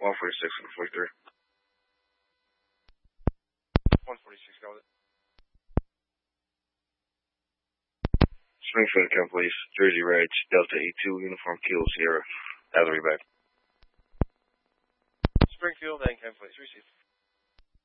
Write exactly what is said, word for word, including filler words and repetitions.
one forty-six and forty-three. one forty-six, got it. Springfield, Kent Police, Jersey Ridge, Delta eight two, Uniform Kilo Sierra. As we back. Springfield and Kent Police, receive.